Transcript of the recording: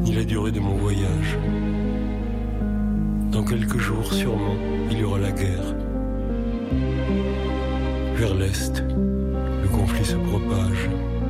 ni la durée de mon voyage. Dans quelques jours, sûrement, il y aura la guerre. Vers l'Est, le conflit se propage.